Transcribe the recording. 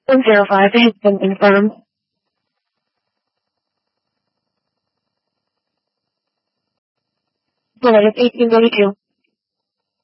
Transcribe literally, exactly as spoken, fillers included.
one zero five has been confirmed. Delay is eighteen thirty-two.